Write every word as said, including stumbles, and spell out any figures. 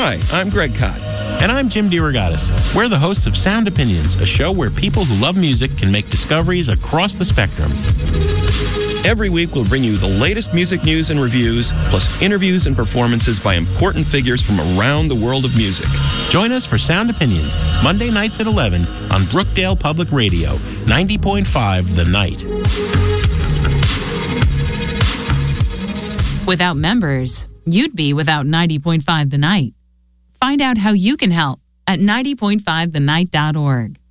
Hi, I'm Greg Kot. And I'm Jim DeRogatis. We're the hosts of Sound Opinions, a show where people who love music can make discoveries across the spectrum. Every week, we'll bring you the latest music news and reviews, plus interviews and performances by important figures from around the world of music. Join us for Sound Opinions, Monday nights at eleven on Brookdale Public Radio, ninety point five The Night. Without members, you'd be without ninety point five The Night. Find out how you can help at ninety point five the night dot org.